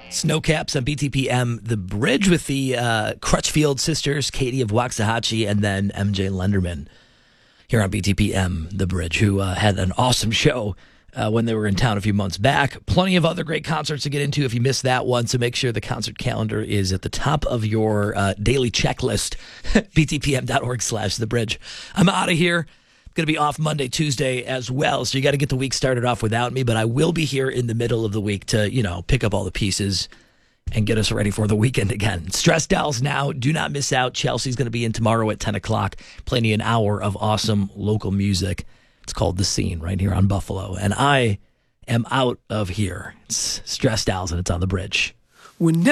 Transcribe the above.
Snowcaps on BTPM, The Bridge with the Crutchfield sisters, Katie of Waxahachie, and then MJ Lenderman here on BTPM, The Bridge, who had an awesome show when they were in town a few months back. Plenty of other great concerts to get into if you missed that one, so make sure the concert calendar is at the top of your daily checklist, btpm.org/The Bridge. I'm out of here. Going to be off Monday, Tuesday as well, so you got to get the week started off without me, but I will be here in the middle of the week to, pick up all the pieces and get us ready for the weekend again. Stress Dolls now. Do not miss out. Chelsea's going to be in tomorrow at 10 o'clock, playing you an hour of awesome local music. It's called The Scene right here on Buffalo, and I am out of here. It's Stress Dolls, and it's on The Bridge.